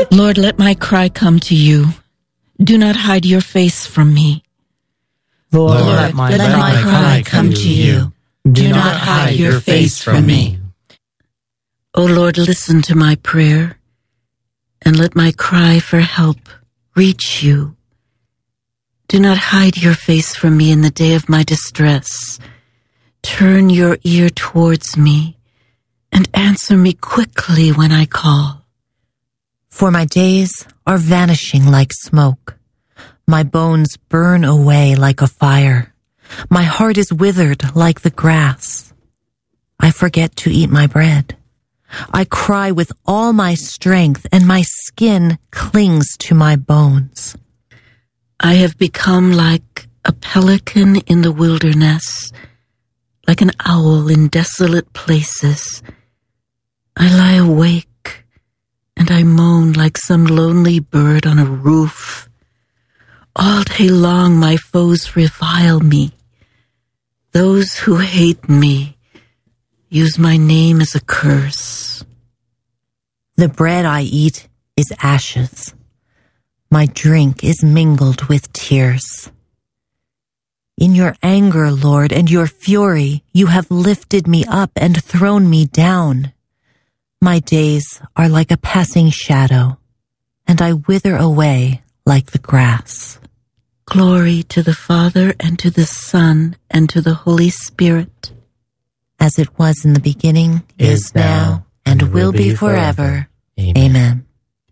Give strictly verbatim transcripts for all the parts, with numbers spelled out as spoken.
Lord, let my cry come to you. Do not hide your face from me. Lord, Lord, let my, let my cry come to you. Do not hide your face from me. O Lord, listen to my prayer, and let my cry for help reach you. Do not hide your face from me in the day of my distress. Turn your ear towards me, and answer me quickly when I call. For my days are vanishing like smoke. My bones burn away like a fire. My heart is withered like the grass. I forget to eat my bread. I cry with all my strength, and my skin clings to my bones. I have become like a pelican in the wilderness, like an owl in desolate places. I lie awake, and I moan like some lonely bird on a roof. All day long my foes revile me. Those who hate me use my name as a curse. The bread I eat is ashes. My drink is mingled with tears. In your anger, Lord, and your fury, you have lifted me up and thrown me down. My days are like a passing shadow, and I wither away like the grass. Glory to the Father, and to the Son, and to the Holy Spirit. As it was in the beginning, is now, and will be forever. Amen.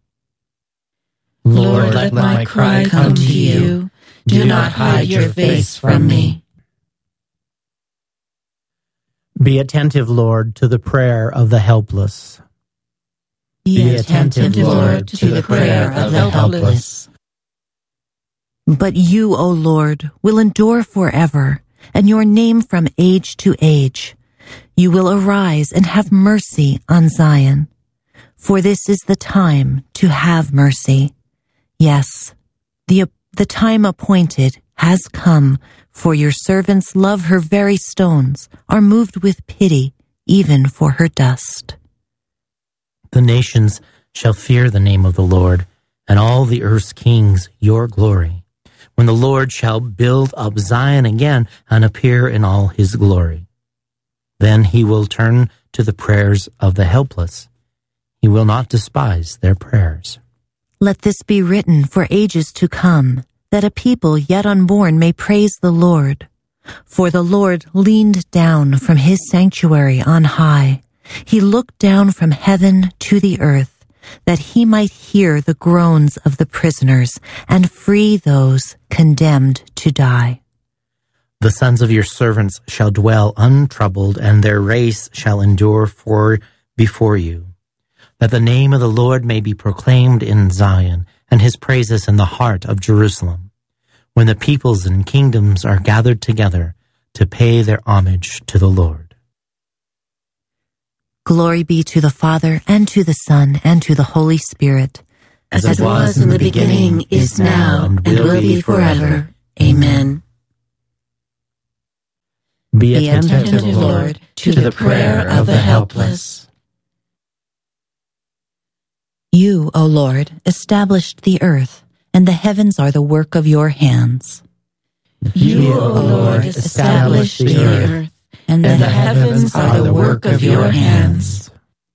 Lord, let my cry come to you. Do not hide your face from me. Be attentive, Lord, to the prayer of the helpless. Be attentive, Lord, to the prayer of the helpless. But you, O Lord, will endure forever, and your name from age to age. You will arise and have mercy on Zion. For this is the time to have mercy. Yes, the, the time appointed has come, for your servants love her very stones, are moved with pity, even for her dust. The nations shall fear the name of the Lord, and all the earth's kings your glory, when the Lord shall build up Zion again and appear in all his glory. Then he will turn to the prayers of the helpless. He will not despise their prayers. Let this be written for ages to come, that a people yet unborn may praise the Lord. For the Lord leaned down from his sanctuary on high. He looked down from heaven to the earth, that he might hear the groans of the prisoners and free those condemned to die. The sons of your servants shall dwell untroubled, and their race shall endure for before you, that the name of the Lord may be proclaimed in Zion, and his praises in the heart of Jerusalem, when the peoples and kingdoms are gathered together to pay their homage to the Lord. Glory be to the Father, and to the Son, and to the Holy Spirit. As, As it was in the beginning, is now, and will be forever. Amen. Be Be attentive, Lord, to the prayer of the helpless. You, O Lord, established the earth, and the heavens are the work of your hands. You, O Lord, established the earth, and the heavens are the work of your hands.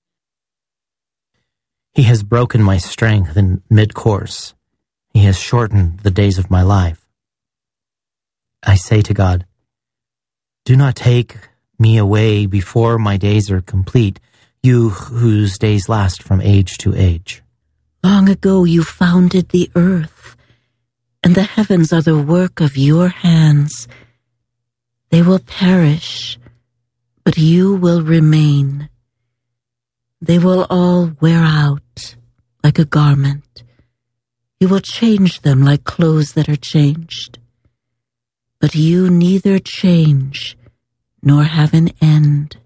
He has broken my strength in mid-course. He has shortened the days of my life. I say to God, do not take me away before my days are complete, you whose days last from age to age. Long ago you founded the earth, and the heavens are the work of your hands. They will perish, but you will remain. They will all wear out like a garment. You will change them like clothes that are changed. But you neither change nor have an end.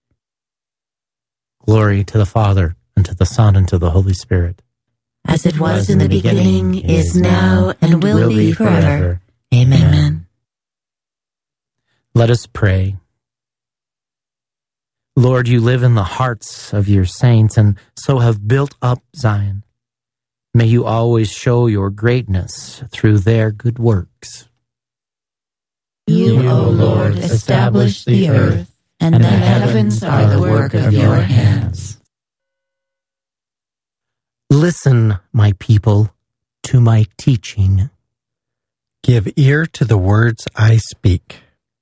Glory to the Father, and to the Son, and to the Holy Spirit. As it was in the beginning, is now, and will be forever. Amen. Let us pray. Lord, you live in the hearts of your saints, and so have built up Zion. May you always show your greatness through their good works. You, O Lord, establish the earth, and the heavens are the work of your hands. Listen, my people, to my teaching. Give ear to the words I speak.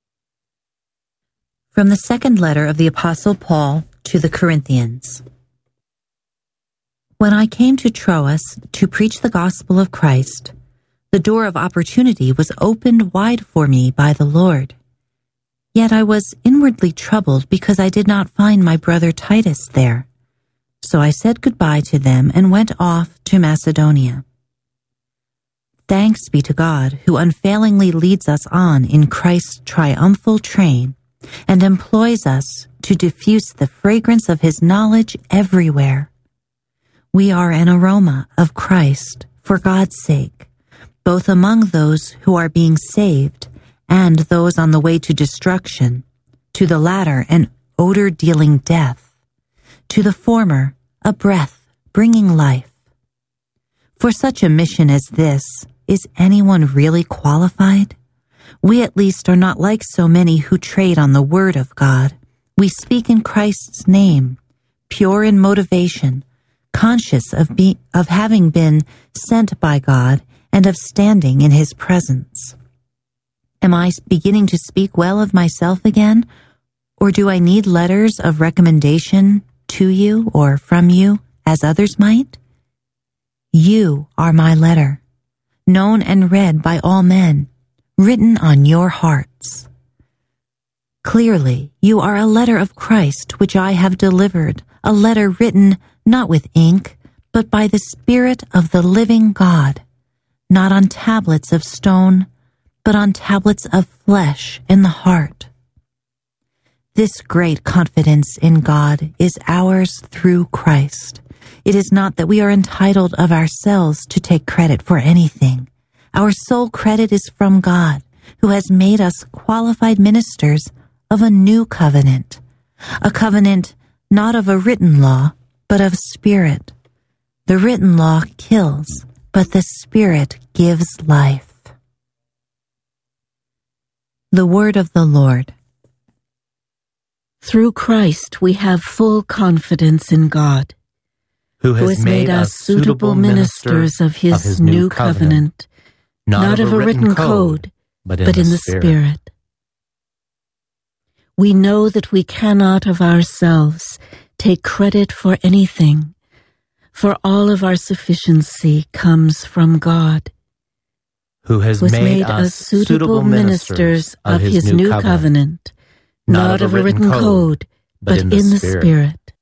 From the second letter of the Apostle Paul to the Corinthians. When I came to Troas to preach the gospel of Christ, the door of opportunity was opened wide for me by the Lord. Yet I was inwardly troubled because I did not find my brother Titus there. So I said goodbye to them and went off to Macedonia. Thanks be to God, who unfailingly leads us on in Christ's triumphal train and employs us to diffuse the fragrance of his knowledge everywhere. We are an aroma of Christ for God's sake, both among those who are being saved and those on the way to destruction, to the latter an odor dealing death, to the former a breath bringing life. For such a mission as this, is anyone really qualified? We at least are not like so many who trade on the word of God. We speak in Christ's name, pure in motivation, conscious of be- of having been sent by God and of standing in his presence. Am I beginning to speak well of myself again, or do I need letters of recommendation to you or from you, as others might? You are my letter, known and read by all men, written on your hearts. Clearly, you are a letter of Christ which I have delivered, a letter written not with ink, but by the Spirit of the living God, not on tablets of stone, but on tablets of flesh in the heart. This great confidence in God is ours through Christ. It is not that we are entitled of ourselves to take credit for anything. Our sole credit is from God, who has made us qualified ministers of a new covenant, a covenant not of a written law, but of spirit. The written law kills, but the Spirit gives life. The word of the Lord. Through Christ we have full confidence in God, Who has, who has made us suitable ministers of his, of his new covenant, not, not of a written code, but in, but in the, the Spirit. Spirit. We know that we cannot of ourselves take credit for anything, for all of our sufficiency comes from God, who has, who has made, made us suitable ministers of his, his new covenant, covenant not, not of a written code, code but, but in, the, in the Spirit. Spirit.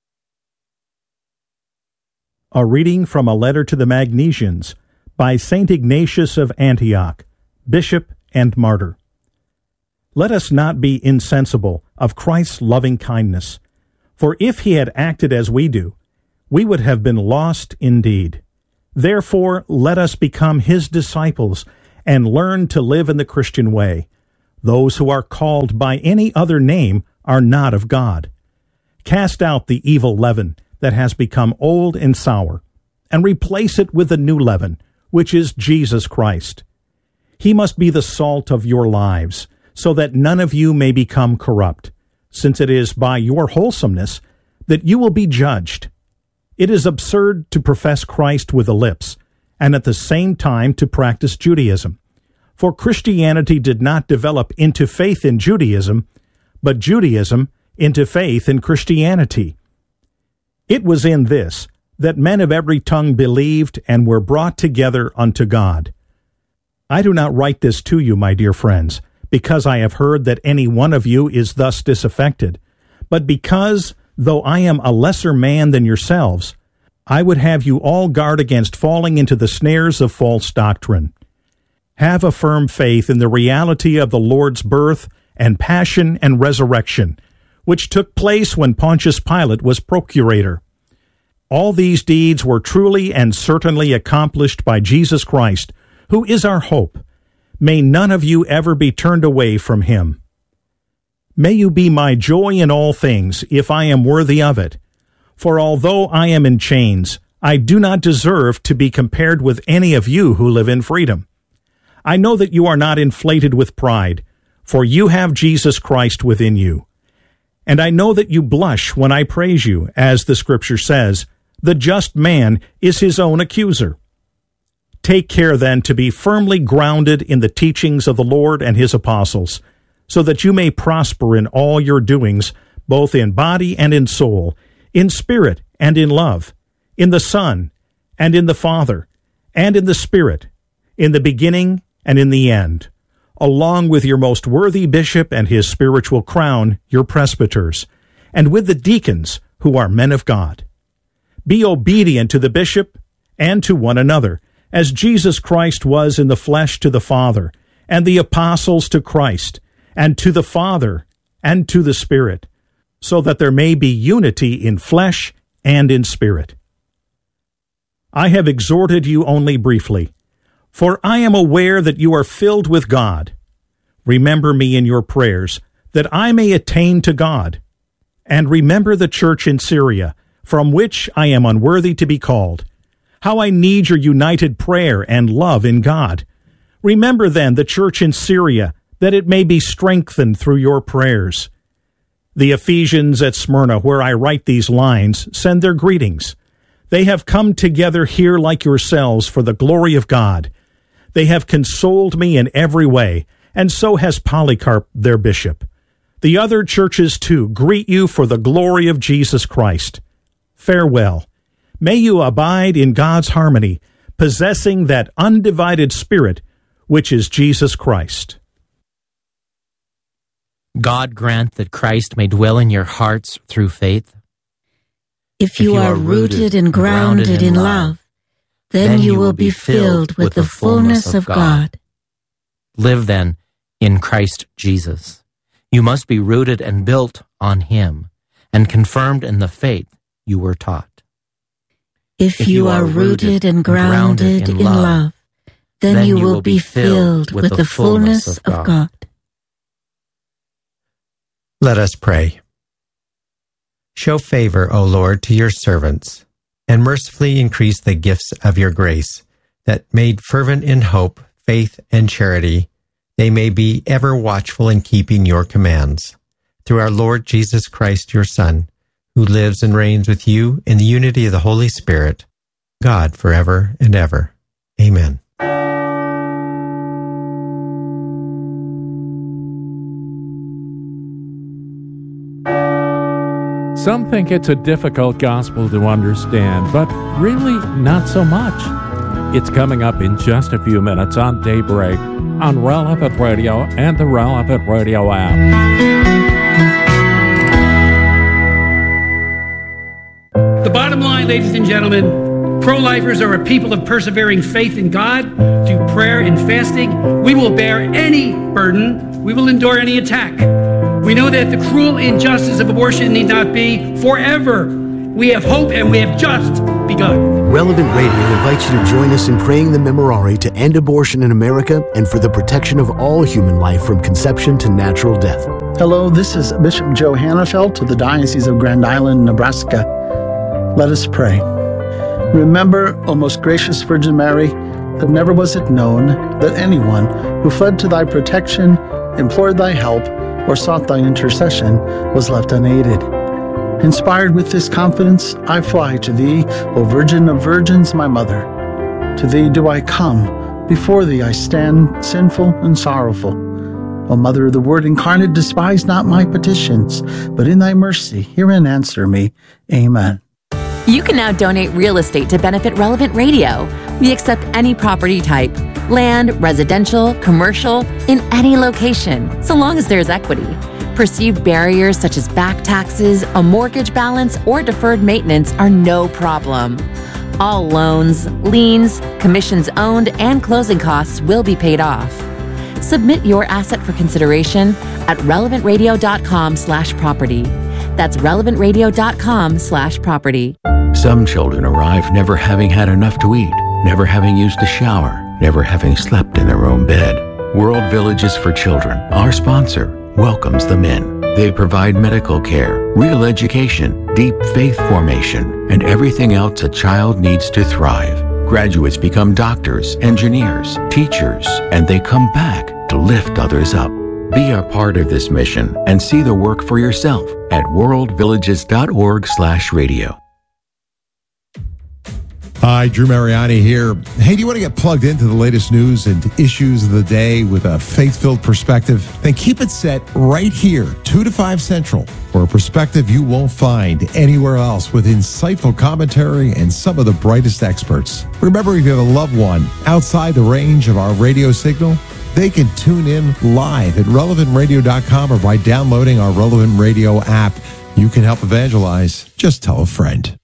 A reading from a letter to the Magnesians by Saint Ignatius of Antioch, bishop and martyr. Let us not be insensible of Christ's loving kindness, for if he had acted as we do, we would have been lost indeed. Therefore, let us become his disciples and learn to live in the Christian way. Those who are called by any other name are not of God. Cast out the evil leaven that has become old and sour, and replace it with the new leaven, which is Jesus Christ. He must be the salt of your lives, so that none of you may become corrupt, since it is by your wholesomeness that you will be judged. It is absurd to profess Christ with the lips, and at the same time to practice Judaism. For Christianity did not develop into faith in Judaism, but Judaism into faith in Christianity. It was in this that men of every tongue believed and were brought together unto God. I do not write this to you, my dear friends, because I have heard that any one of you is thus disaffected, but because, though I am a lesser man than yourselves, I would have you all guard against falling into the snares of false doctrine. Have a firm faith in the reality of the Lord's birth and passion and resurrection, which took place when Pontius Pilate was procurator. All these deeds were truly and certainly accomplished by Jesus Christ, who is our hope. May none of you ever be turned away from him. May you be my joy in all things, if I am worthy of it. For although I am in chains, I do not deserve to be compared with any of you who live in freedom. I know that you are not inflated with pride, for you have Jesus Christ within you. And I know that you blush when I praise you, as the Scripture says, the just man is his own accuser. Take care then to be firmly grounded in the teachings of the Lord and his apostles, so that you may prosper in all your doings, both in body and in soul, in spirit and in love, in the Son and in the Father, and in the Spirit, in the beginning and in the end, along with your most worthy bishop and his spiritual crown, your presbyters, and with the deacons who are men of God. Be obedient to the bishop and to one another, as Jesus Christ was in the flesh to the Father, and the apostles to Christ, and to the Father, and to the Spirit, so that there may be unity in flesh and in spirit. I have exhorted you only briefly, for I am aware that you are filled with God. Remember me in your prayers, that I may attain to God. And remember the church in Syria, from which I am unworthy to be called, how I need your united prayer and love in God. Remember then the church in Syria, that it may be strengthened through your prayers. The Ephesians at Smyrna, where I write these lines, send their greetings. They have come together here like yourselves for the glory of God. They have consoled me in every way, and so has Polycarp, their bishop. The other churches, too, greet you for the glory of Jesus Christ. Farewell. May you abide in God's harmony, possessing that undivided spirit which is Jesus Christ. God grant that Christ may dwell in your hearts through faith. If you, if you are, are rooted and grounded, grounded in, in love, then, then you will be filled with the fullness of God. Live then in Christ Jesus. You must be rooted and built on him, and confirmed in the faith you were taught. If, if you, you are rooted and grounded, grounded in, in love, love then, then you will be filled with, with the fullness of God. Of God. Let us pray. Show favor, O Lord, to your servants, and mercifully increase the gifts of your grace, that made fervent in hope, faith, and charity, they may be ever watchful in keeping your commands. Through our Lord Jesus Christ, your Son, who lives and reigns with you in the unity of the Holy Spirit, God forever and ever. Amen. Some think it's a difficult gospel to understand, but really not so much. It's coming up in just a few minutes on Daybreak on Relevant Radio and the Relevant Radio app. The bottom line, ladies and gentlemen, pro-lifers are a people of persevering faith in God. Through prayer and fasting, we will bear any burden. We will endure any attack. We know that the cruel injustice of abortion need not be forever. We have hope, and we have just begun. Relevant Radio invites you to join us in praying the Memorare to end abortion in America and for the protection of all human life from conception to natural death. Hello, this is Bishop Joe Hannafelt of the Diocese of Grand Island, Nebraska. Let us pray. Remember, O most gracious Virgin Mary, that never was it known that anyone who fled to thy protection, implored thy help, or sought thy intercession was left unaided. Inspired with this confidence, I fly to thee, O Virgin of Virgins, my Mother. To thee do I come, before thee I stand, sinful and sorrowful. O Mother of the Word incarnate, despise not my petitions, but in thy mercy hear and answer me. Amen. You can now donate real estate to benefit Relevant Radio. We accept any property type, land, residential, commercial, in any location, so long as there's equity. Perceived barriers such as back taxes, a mortgage balance, or deferred maintenance are no problem. All loans, liens, commissions owned, and closing costs will be paid off. Submit your asset for consideration at relevantradio.com slash property. That's relevantradio.com slash property. Some children arrive never having had enough to eat, never having used a shower, never having slept in their own bed. World Villages for Children, our sponsor, welcomes the men. They provide medical care, real education, deep faith formation, and everything else a child needs to thrive. Graduates become doctors, engineers, teachers, and they come back to lift others up. Be a part of this mission and see the work for yourself at worldvillages.org slash radio. Hi, Drew Mariani here. Hey, do you want to get plugged into the latest news and issues of the day with a faith-filled perspective? Then keep it set right here, two to five Central, for a perspective you won't find anywhere else, with insightful commentary and some of the brightest experts. Remember, if you have a loved one outside the range of our radio signal, they can tune in live at relevant radio dot com or by downloading our Relevant Radio app. You can help evangelize. Just tell a friend.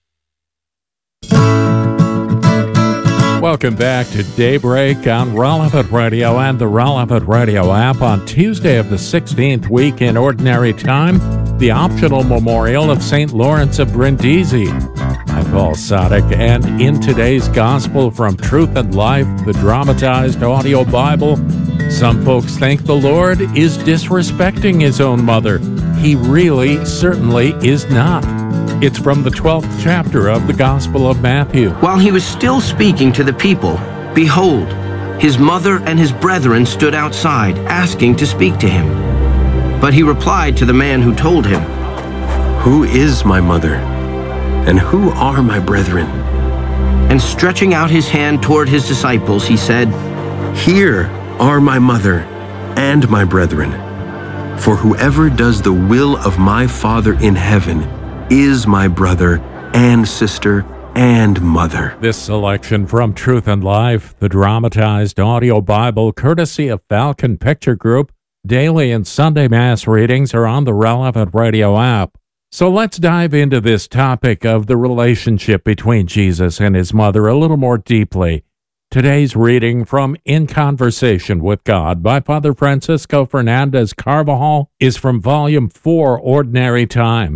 Welcome back to Daybreak on Relevant Radio and the Relevant Radio app on Tuesday of the sixteenth week in Ordinary Time, the optional memorial of Saint Lawrence of Brindisi. I'm Paul Sadek, and in today's Gospel from Truth and Life, the dramatized audio Bible, some folks think the Lord is disrespecting his own mother. He really, certainly is not. It's from the twelfth chapter of the Gospel of Matthew. While he was still speaking to the people, behold, his mother and his brethren stood outside, asking to speak to him. But he replied to the man who told him, "Who is my mother, and who are my brethren?" And stretching out his hand toward his disciples, he said, "Here are my mother and my brethren. For whoever does the will of my Father in heaven is my brother and sister and mother." This selection from Truth and Life, the dramatized audio Bible, courtesy of Falcon Picture Group. Daily and Sunday Mass readings are on the Relevant Radio app. So let's dive into this topic of the relationship between Jesus and his mother a little more deeply. Today's reading from In Conversation with God by Father Francisco Fernandez Carvajal is from Volume four, Ordinary Time.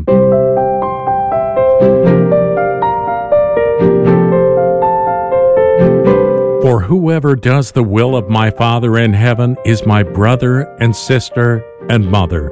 For whoever does the will of my Father in heaven is my brother and sister and mother.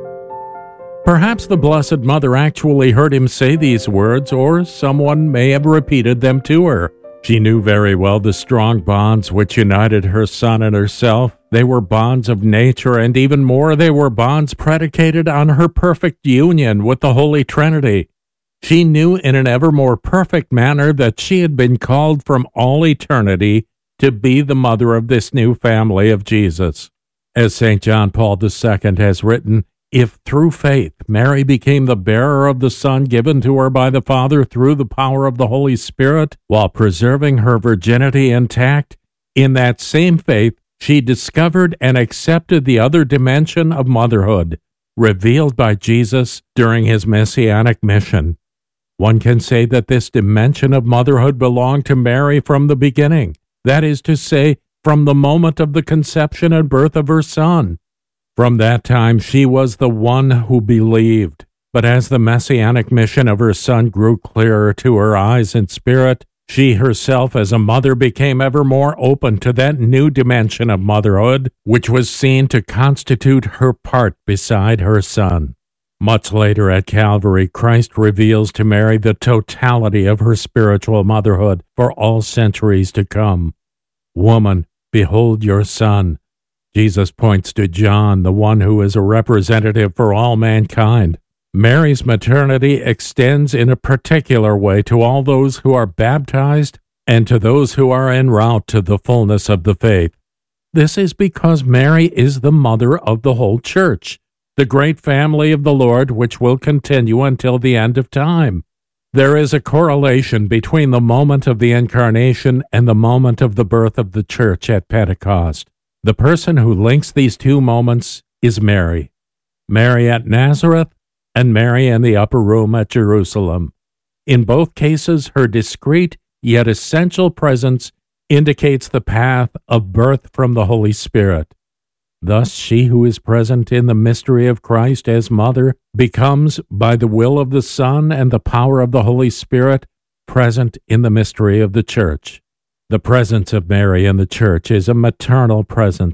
Perhaps the Blessed Mother actually heard him say these words, or someone may have repeated them to her. She knew very well the strong bonds which united her son and herself. They were bonds of nature, and even more, they were bonds predicated on her perfect union with the Holy Trinity. She knew in an ever more perfect manner that she had been called from all eternity to be the mother of this new family of Jesus. As Saint John Paul the Second has written, if through faith Mary became the bearer of the Son given to her by the Father through the power of the Holy Spirit, while preserving her virginity intact, in that same faith she discovered and accepted the other dimension of motherhood, revealed by Jesus during his messianic mission. One can say that this dimension of motherhood belonged to Mary from the beginning, that is to say, from the moment of the conception and birth of her Son. From that time she was the one who believed, but as the messianic mission of her Son grew clearer to her eyes and spirit, she herself as a mother became ever more open to that new dimension of motherhood, which was seen to constitute her part beside her Son. Much later at Calvary, Christ reveals to Mary the totality of her spiritual motherhood for all centuries to come. Woman, behold your Son. Jesus points to John, the one who is a representative for all mankind. Mary's maternity extends in a particular way to all those who are baptized and to those who are en route to the fullness of the faith. This is because Mary is the mother of the whole church, the great family of the Lord, which will continue until the end of time. There is a correlation between the moment of the incarnation and the moment of the birth of the church at Pentecost. The person who links these two moments is Mary. Mary at Nazareth and Mary in the upper room at Jerusalem. In both cases, her discreet yet essential presence indicates the path of birth from the Holy Spirit. Thus, she who is present in the mystery of Christ as mother becomes, by the will of the Son and the power of the Holy Spirit, present in the mystery of the Church. The presence of Mary in the Church is a maternal presence.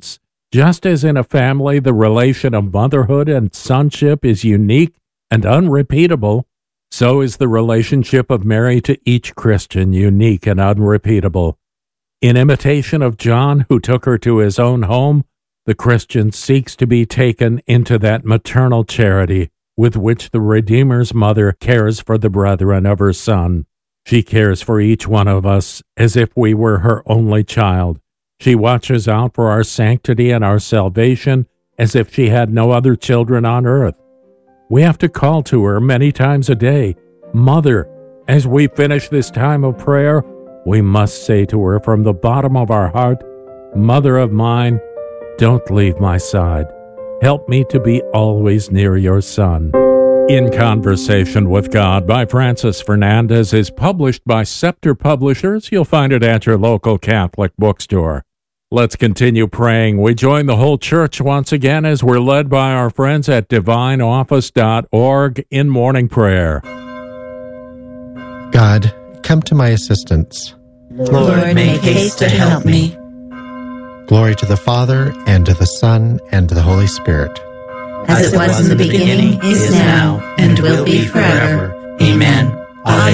Just as in a family, the relation of motherhood and sonship is unique and unrepeatable, so is the relationship of Mary to each Christian unique and unrepeatable. In imitation of John, who took her to his own home, the Christian seeks to be taken into that maternal charity with which the Redeemer's mother cares for the brethren of her Son. She cares for each one of us as if we were her only child. She watches out for our sanctity and our salvation as if she had no other children on earth. We have to call to her many times a day, Mother. As we finish this time of prayer, we must say to her from the bottom of our heart, Mother of mine, don't leave my side. Help me to be always near your Son. In Conversation with God by Francis Fernandez is published by Scepter Publishers. You'll find it at your local Catholic bookstore. Let's continue praying. We join the whole church once again as we're led by our friends at divine office dot org in morning prayer. God, come to my assistance. Lord, make haste to help me. Glory to the Father, and to the Son, and to the Holy Spirit. As it was in the beginning, is now, and will be forever. Amen. Alleluia.